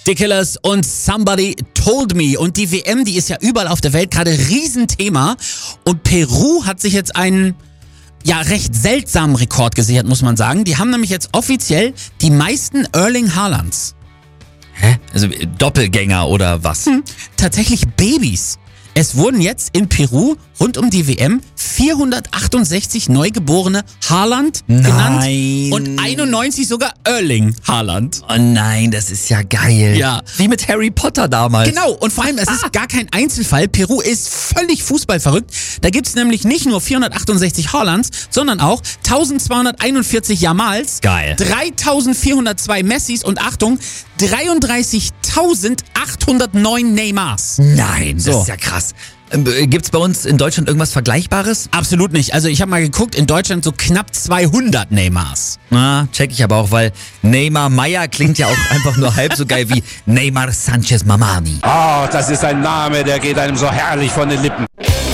The Killers und Somebody Told Me. Und die WM, die ist ja überall auf der Welt gerade Riesenthema. Und Peru hat sich jetzt einen recht seltsamen Rekord gesichert, muss man sagen. Die haben nämlich jetzt offiziell die meisten Erling Haalands. Hä? Also Doppelgänger oder was? Tatsächlich Babys. Es wurden jetzt in Peru rund um die WM 468 Neugeborene Haaland genannt und 91 sogar Erling Haaland. Oh nein, das ist ja geil. Ja. Wie mit Harry Potter damals. Genau, und vor allem, es ist gar kein Einzelfall. Peru ist völlig fußballverrückt. Da gibt's nämlich nicht nur 468 Haalands, sondern auch 1241 Jamals, Geil. 3402 Messis und Achtung, 33.809 Neymars. Nein, das So. ist ja krass. Gibt's bei uns in Deutschland irgendwas Vergleichbares? Absolut nicht. Also ich habe mal geguckt, in Deutschland so knapp 200 Neymars. Na, check ich aber auch, weil Neymar Meyer klingt ja auch einfach nur halb so geil wie Neymar Sanchez Mamani. Oh, das ist ein Name, der geht einem so herrlich von den Lippen.